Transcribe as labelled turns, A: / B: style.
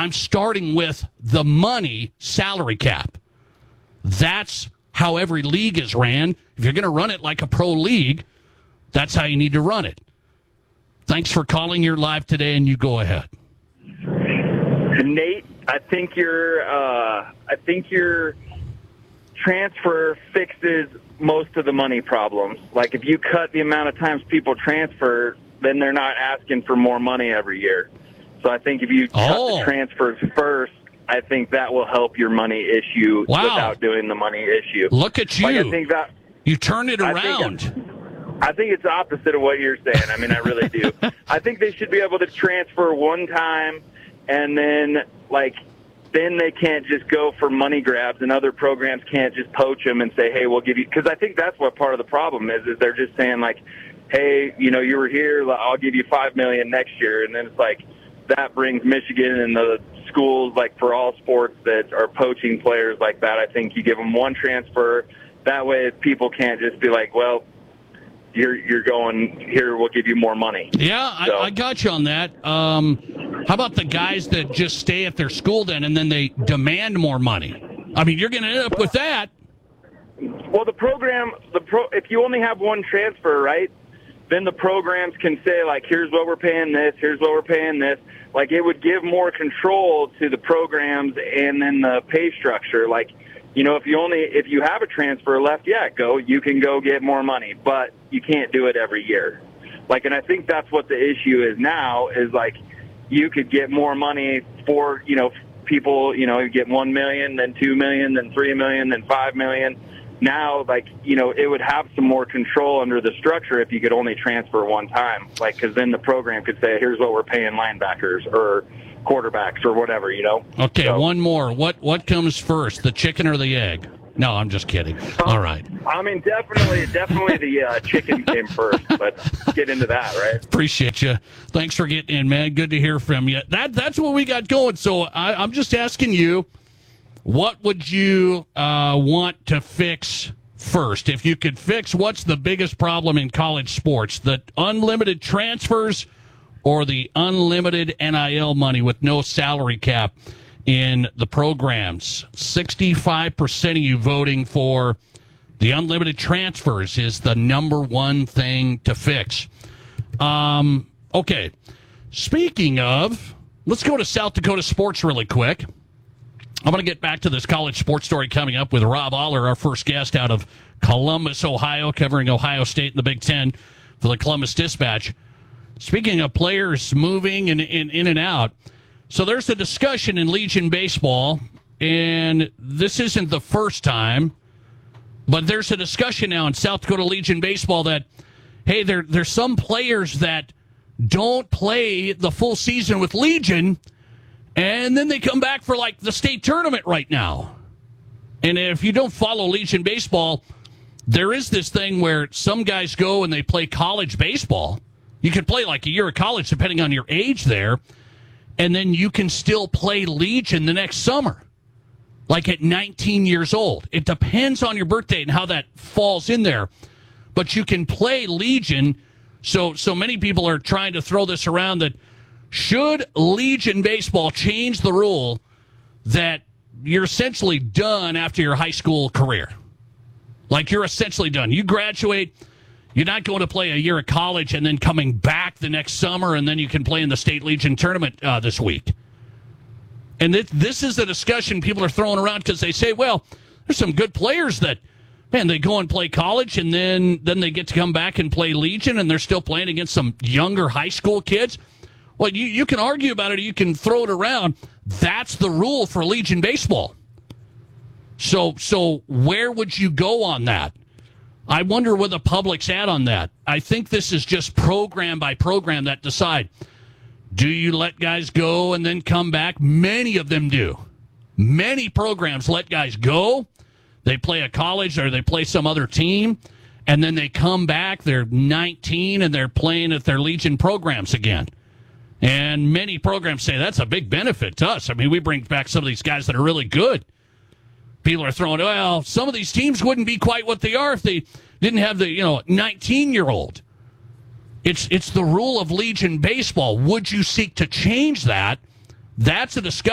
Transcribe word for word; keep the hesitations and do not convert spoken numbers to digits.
A: I'm starting with the money salary cap. That's how every league is ran. If you're going to run it like a pro league, that's how you need to run it. Thanks for calling. You're live today, and you go ahead.
B: Nate, I think your uh, I think your transfer fixes most of the money problems. Like if you cut the amount of times people transfer, then they're not asking for more money every year. So I think if you cut
A: Oh.
B: the transfers first, I think that will help your money issue
A: Wow.
B: without doing the money issue.
A: Look at you.
B: Like I think that
A: You turn it
B: I think
A: around.
B: I think it's the opposite of what you're saying. I mean, I really do. I think they should be able to transfer one time, and then, like, then they can't just go for money grabs, and other programs can't just poach them and say, hey, we'll give you – because I think that's what part of the problem is, is they're just saying, like, hey, you know, you were here, I'll give you five million dollars next year. And then it's like that brings Michigan and the schools, like, for all sports that are poaching players like that. I think you give them one transfer. That way people can't just be like, well – You're you're going here. We'll give you more money.
A: Yeah,
B: So-
A: I, I got you on that. Um, how about the guys that just stay at their school then and then they demand more money? I mean, you're going to end up with that.
B: Well, the program, the pro, if you only have one transfer, right? Then the programs can say, like, here's what we're paying this, here's what we're paying this. Like, it would give more control to the programs and then the pay structure. Like, you know, if you only if you have a transfer left, yeah, go. You can go get more money, but you can't do it every year. Like, and I think that's what the issue is now. Is like you could get more money for you know people. You know, you get one million, then two million, then three million, then five million. Now, like you know, it would have some more control under the structure if you could only transfer one time. Like, because then the program could say, here's what we're paying linebackers or quarterbacks or whatever, you know.
A: Okay,
B: So-
A: one more. What what comes first, the chicken or the egg? No, I'm just kidding. All right.
B: I mean, definitely, definitely the uh, chicken came first, but get into that, right?
A: Appreciate you. Thanks for getting in, man. Good to hear from you. That That's what we got going. So I, I'm just asking you, what would you uh, want to fix first? If you could fix what's the biggest problem in college sports, the unlimited transfers or the unlimited N I L money with no salary cap in the programs? sixty-five percent of you voting for the unlimited transfers is the number one thing to fix. Um, okay. Speaking of, let's go to South Dakota sports really quick. I'm going to get back to this college sports story coming up with Rob Aller, our first guest out of Columbus, Ohio, covering Ohio State in the Big Ten for the Columbus Dispatch. Speaking of players moving in, in, in and out, so there's a discussion in Legion baseball, and this isn't the first time, but there's a discussion now in South Dakota Legion baseball that, hey, there there's some players that don't play the full season with Legion, and then they come back for, like, the state tournament right now. And if you don't follow Legion baseball, there is this thing where some guys go and they play college baseball. You could play like a year of college depending on your age there, and then you can still play Legion the next summer, like at nineteen years old. It depends on your birthday and how that falls in there. But you can play Legion. So, so many people are trying to throw this around that should Legion baseball change the rule that you're essentially done after your high school career? Like, you're essentially done. You graduate, you're not going to play a year of college and then coming back the next summer, and then you can play in the State Legion tournament uh, this week. And this, this is the discussion people are throwing around because they say, well, there's some good players that, man, they go and play college, and then, then they get to come back and play Legion, and they're still playing against some younger high school kids. Well, you, you can argue about it, or you can throw it around. That's the rule for Legion baseball. So, so where would you go on that? I wonder where the public's at on that. I think this is just program by program that decide. Do you let guys go and then come back? Many of them do. Many programs let guys go. They play a college or they play some other team, and then they come back. They're nineteen, and they're playing at their Legion programs again. And many programs say that's a big benefit to us. I mean, we bring back some of these guys that are really good. People are throwing, well, some of these teams wouldn't be quite what they are if they didn't have the, you know, nineteen-year-old. It's it's the rule of Legion baseball. Would you seek to change that? That's a discussion.